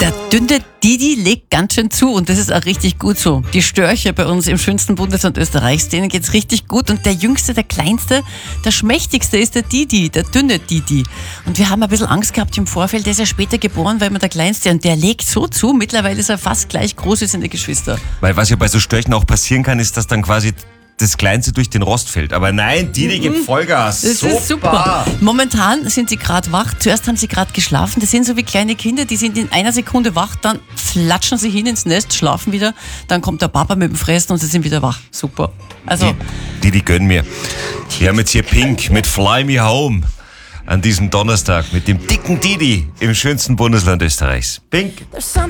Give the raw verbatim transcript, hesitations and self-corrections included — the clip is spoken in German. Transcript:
Der dünne Didi legt ganz schön zu und das ist auch richtig gut so. Die Störche bei uns im schönsten Bundesland Österreichs, denen geht's richtig gut und der Jüngste, der Kleinste, der Schmächtigste ist der Didi, der dünne Didi. Und wir haben ein bisschen Angst gehabt im Vorfeld, der ist ja später geboren, weil man der Kleinste und der legt so zu, mittlerweile ist er fast gleich groß wie seine Geschwister. Weil was ja bei so Störchen auch passieren kann, ist, dass dann quasi das Kleinste durch den Rost fällt. Aber nein, Didi gibt Vollgas. Das super. ist super. Momentan sind sie gerade wach. Zuerst haben sie gerade geschlafen. Das sind so wie kleine Kinder, die sind in einer Sekunde wach, dann flatschen sie hin ins Nest, schlafen wieder. Dann kommt der Papa mit dem Fressen und sie sind wieder wach. Super. Also Didi, gönn mir. Wir haben jetzt hier Pink mit Fly Me Home an diesem Donnerstag mit dem dicken Didi im schönsten Bundesland Österreichs. Pink.